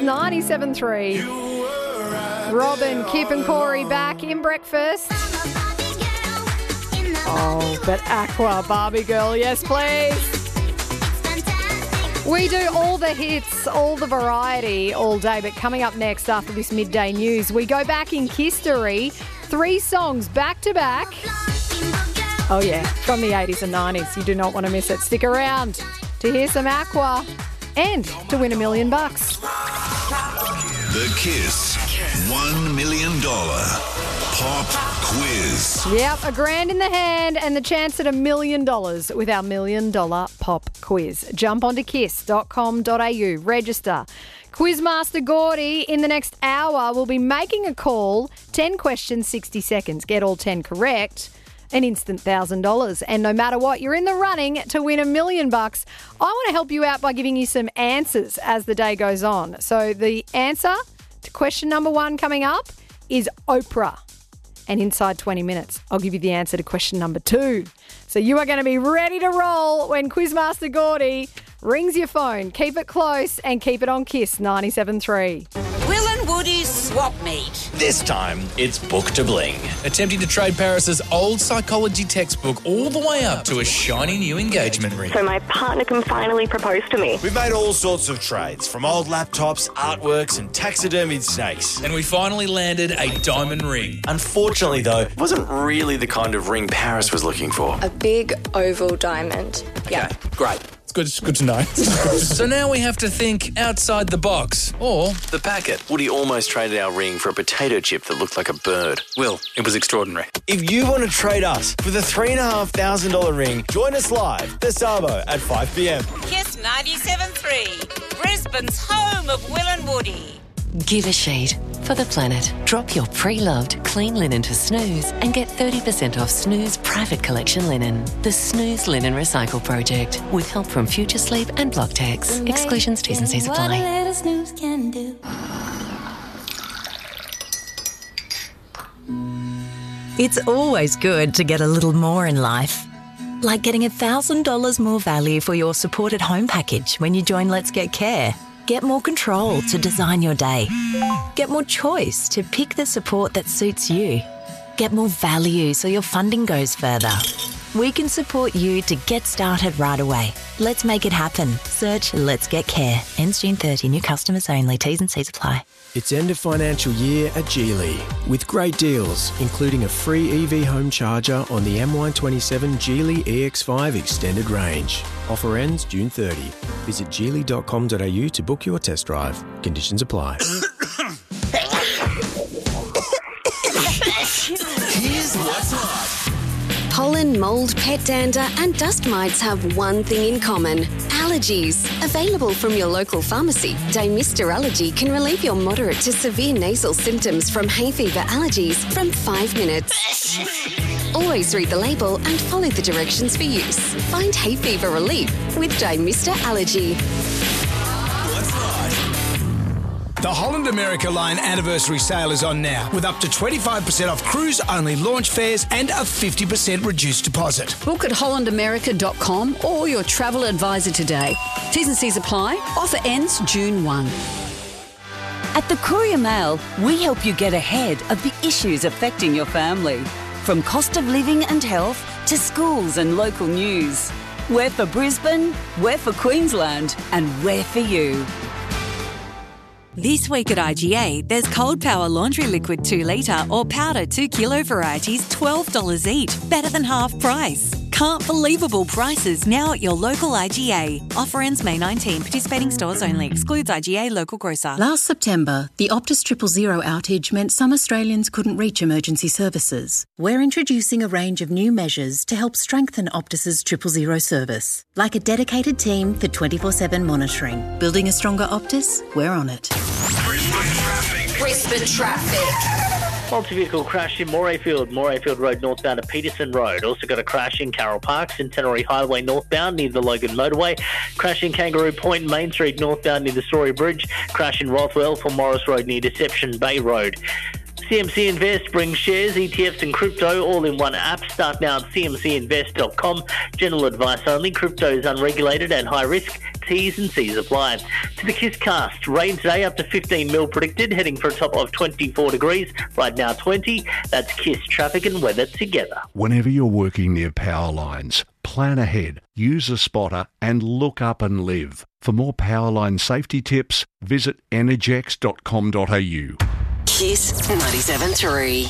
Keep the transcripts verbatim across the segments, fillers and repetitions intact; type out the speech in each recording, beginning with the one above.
ninety-seven point three. Robin, Kip and Corey back in breakfast. Oh, but Aqua, Barbie Girl, yes please. We do all the hits, all the variety all day, but coming up next after this midday news, we go back in history, three songs back to back. Oh yeah, from the eighties and nineties. You do not want to miss it. Stick around to hear some Aqua and to win a million bucks. The Kiss one million dollars Pop Quiz. Yep, a grand in the hand and the chance at a million dollars with our million dollar pop quiz. Jump onto kiss dot com dot a u, register. Quizmaster Gordy in the next hour will be making a call, ten questions, sixty seconds. Get all ten correct, an instant one thousand dollars. And no matter what, you're in the running to win a million bucks. I want to help you out by giving you some answers as the day goes on. So the answer to question number one coming up is Oprah. And inside twenty minutes, I'll give you the answer to question number two. So you are going to be ready to roll when Quizmaster Gordy rings your phone. Keep it close and keep it on Kiss ninety-seven point three. Will and Woody's swap meet. This time, it's Book to Bling. Attempting to trade Paris's old psychology textbook all the way up to a shiny new engagement ring. So my partner can finally propose to me. We've made all sorts of trades, from old laptops, artworks and taxidermied snakes. And we finally landed a diamond ring. Unfortunately, though, it wasn't really the kind of ring Paris was looking for. A big oval diamond. Yeah. Okay, great. Good, it's good to know. So now we have to think outside the box. Or The packet. Woody almost traded our ring for a potato chip that looked like a bird. Will, it was extraordinary. If you want to trade us for the three thousand five hundred dollars ring, join us live this Sabo at five p.m. Kiss ninety-seven point three. Brisbane's home of Will and Woody. Give a sheet for the planet. Drop your pre-loved clean linen to Snooze and get thirty percent off Snooze private collection linen. The Snooze Linen Recycle Project with help from Future Sleep and Blocktex. Exclusions, T's and C's apply. It's always good to get a little more in life. Like getting one thousand dollars more value for your supported home package when you join Let's Get Care. Get more control to design your day. Get more choice to pick the support that suits you. Get more value so your funding goes further. We can support you to get started right away. Let's make it happen. Search Let's Get Care. Ends June thirtieth. New customers only. T's and C's apply. It's end of financial year at Geely with great deals, including a free E V home charger on the M Y twenty-seven Geely E X five Extended Range. Offer ends June thirtieth. Visit geely dot com dot a u to book your test drive. Conditions apply. Here's what's up. Pollen, mould, pet dander and dust mites have one thing in common. Allergies. Available from your local pharmacy, Dymista Allergy can relieve your moderate to severe nasal symptoms from hay fever allergies from five minutes. Always read the label and follow the directions for use. Find hay fever relief with Dymista Allergy. The Holland America Line anniversary sale is on now with up to twenty-five percent off cruise-only launch fares and a fifty percent reduced deposit. Book at holland america dot com or your travel advisor today. T's and C's apply. Offer ends June first. At the Courier Mail, we help you get ahead of the issues affecting your family. From cost of living and health to schools and local news. We're for Brisbane, we're for Queensland, and we're for you. This week at I G A, there's Cold Power Laundry Liquid two litre or powder two kilo varieties, twelve dollars each, better than half price. Can't believable prices now at your local I G A. Offer ends May nineteenth. Participating stores only. Excludes I G A local grocer. Last September, the Optus Triple Zero outage meant some Australians couldn't reach emergency services. We're introducing a range of new measures to help strengthen Optus's Triple Zero service, like a dedicated team for twenty-four seven monitoring. Building a stronger Optus? We're on it. Brisbane traffic. Multi-vehicle crash in Morayfield, Morayfield Road northbound to Peterson Road. Also got a crash in Carroll Park, Centenary Highway northbound near the Logan Motorway. Crash in Kangaroo Point, Main Street northbound near the Story Bridge. Crash in Rothwell for Morris Road near Deception Bay Road. C M C Invest brings shares, E T Fs and crypto all in one app. Start now at c m c invest dot com. General advice only. Crypto is unregulated and high risk. T's and C's apply. To the Kiss Cast, rain today up to fifteen mil predicted, heading for a top of twenty-four degrees. Right now twenty. That's Kiss traffic and weather together. Whenever you're working near power lines, plan ahead, use a spotter and look up and live. For more powerline safety tips, visit energex dot com dot a u. Kiss ninety-seven three.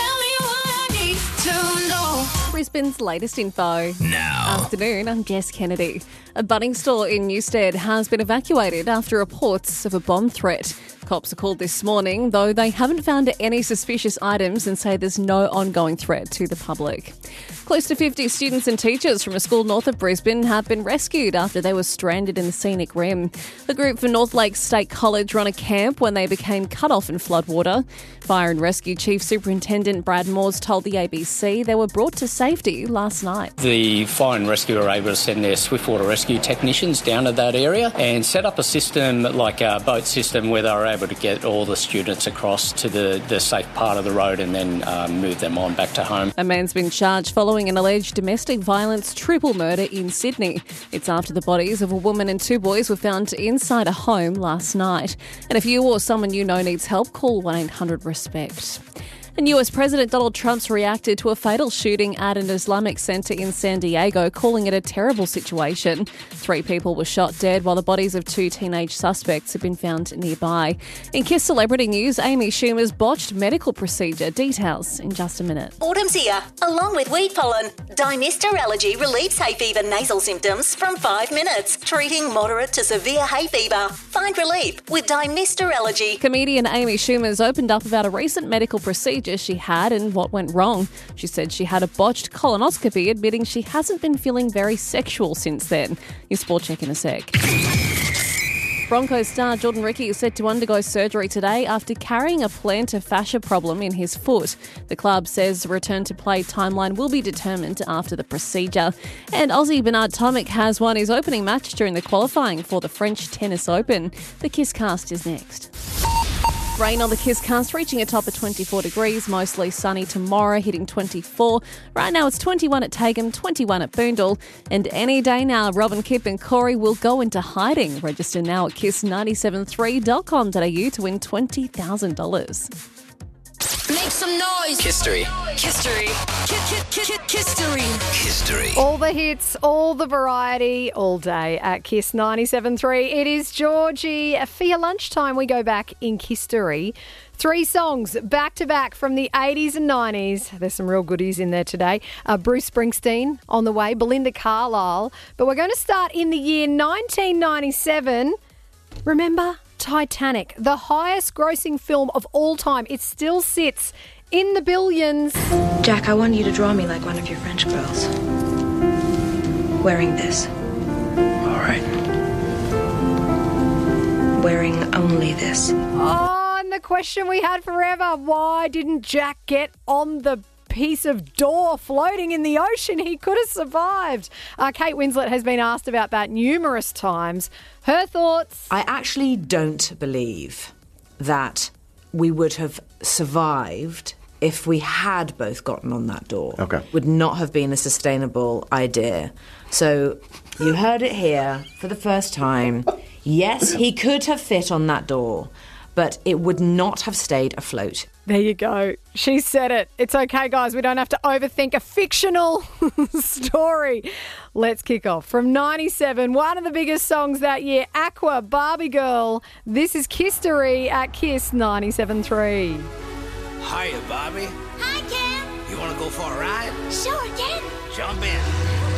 Brisbane's latest info. Now. Afternoon, I'm Jess Kennedy. A budding store in Newstead has been evacuated after reports of a bomb threat. Cops are called this morning, though they haven't found any suspicious items and say there's no ongoing threat to the public. Close to fifty students and teachers from a school north of Brisbane have been rescued after they were stranded in the scenic rim. The group for North Lakes State College run a camp when they became cut off in floodwater. Fire and Rescue Chief Superintendent Brad Moores told the A B C they were brought to safety last night. The fire and rescue were able to send their swiftwater rescue technicians down to that area and set up a system like a boat system where they were able to get all the students across to the, the safe part of the road and then um, move them on back to home. A man's been charged following an alleged domestic violence triple murder in Sydney. It's after the bodies of a woman and two boys were found inside a home last night. And if you or someone you know needs help, call one eight hundred RESPECT. And U S President Donald Trump's reacted to a fatal shooting at an Islamic centre in San Diego, calling it a terrible situation. Three people were shot dead while the bodies of two teenage suspects have been found nearby. In Kiss Celebrity News, Amy Schumer's botched medical procedure. Details in just a minute. Autumn's here, along with wheat pollen. Dymista Allergy relieves hay fever nasal symptoms from five minutes, treating moderate to severe hay fever. Find relief with Dymista Allergy. Comedian Amy Schumer's opened up about a recent medical procedure she had and what went wrong. She said she had a botched colonoscopy, admitting she hasn't been feeling very sexual since then. Your sport check in a sec. Broncos star Jordan Ricky is set to undergo surgery today after carrying a plantar fascia problem in his foot. The club says the return to play timeline will be determined after the procedure. And Aussie Bernard Tomic has won his opening match during the qualifying for the French Tennis Open. The Kiss Cast is next. Rain on the Kiss Cast, reaching a top of twenty-four degrees, mostly sunny tomorrow, hitting twenty-four. Right now it's twenty-one at Tagum, twenty-one at Boondall. And any day now, Robin, Kip and Corey will go into hiding. Register now at kiss nine seven three dot com dot a u to win twenty thousand dollars. Make some noise. History. History. History. History. All the hits, all the variety, all day at Kiss ninety-seven three. It is Georgie. For your lunchtime, we go back in History. Three songs back to back from the eighties and nineties. There's some real goodies in there today. Uh, Bruce Springsteen on the way, Belinda Carlisle. But we're going to start in the year nineteen ninety-seven. Remember? Titanic, the highest grossing film of all time. It still sits in the billions. Jack, I want you to draw me like one of your French girls. Wearing this. All right. Wearing only this. Oh, and the question we had forever, why didn't Jack get on the piece of door floating in the ocean? He could have survived. Uh, Kate Winslet has been asked about that numerous times. Her thoughts? I actually don't believe that we would have survived if we had both gotten on that door. Okay. Would not have been a sustainable idea. So you heard it here for the first time. Yes, he could have fit on that door, but it would not have stayed afloat. There you go. She said it. It's okay, guys. We don't have to overthink a fictional story. Let's kick off. From ninety-seven, one of the biggest songs that year, Aqua, Barbie Girl. This is Kisstory at Kiss ninety-seven three. Hiya, Barbie. Hi, Ken. You want to go for a ride? Sure, Ken. Jump in.